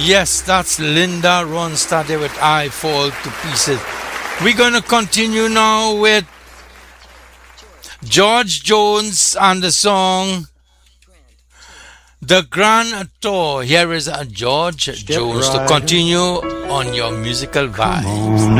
Yes, that's Linda Ronstadt there with I Fall to Pieces. We're going to continue now with George Jones and the song The Grand Tour. Here is George Jones to right. continue on your musical vibes.